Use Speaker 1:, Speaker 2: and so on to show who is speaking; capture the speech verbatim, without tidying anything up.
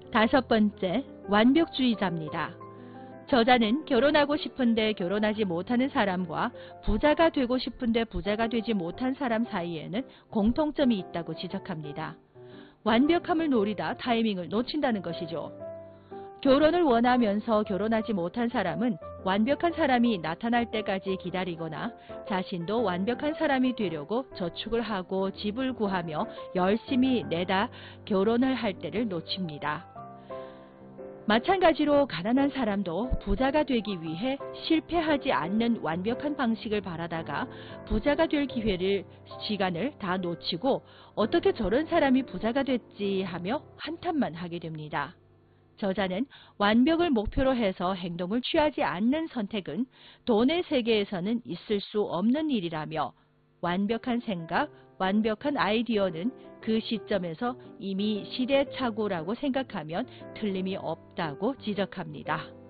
Speaker 1: 다섯 번째, 완벽주의자입니다. 저자는 결혼하고 싶은데 결혼하지 못하는 사람과 부자가 되고 싶은데 부자가 되지 못한 사람 사이에는 공통점이 있다고 지적합니다. 완벽함을 노리다 타이밍을 놓친다는 것이죠. 결혼을 원하면서 결혼하지 못한 사람은 완벽한 사람이 나타날 때까지 기다리거나 자신도 완벽한 사람이 되려고 저축을 하고 집을 구하며 열심히 내다 결혼을 할 때를 놓칩니다. 마찬가지로 가난한 사람도 부자가 되기 위해 실패하지 않는 완벽한 방식을 바라다가 부자가 될 기회를, 시간을 다 놓치고 어떻게 저런 사람이 부자가 됐지 하며 한탄만 하게 됩니다. 저자는 완벽을 목표로 해서 행동을 취하지 않는 선택은 돈의 세계에서는 있을 수 없는 일이라며 완벽한 생각, 완벽한 아이디어는 그 시점에서 이미 시대착오라고 생각하면 틀림이 없다고 지적합니다.